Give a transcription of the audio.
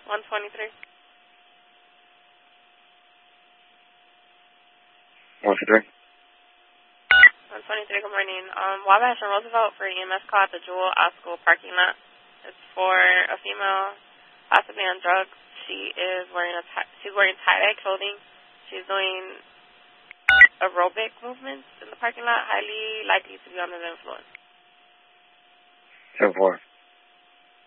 123. 123. 123, good morning. Wabash and Roosevelt for EMS call at the Jewel Osco parking lot. It's for a female possibly on drugs. She's wearing tie-dye clothing. She's doing aerobic movements in the parking lot, highly likely to be under the influence. 10-4.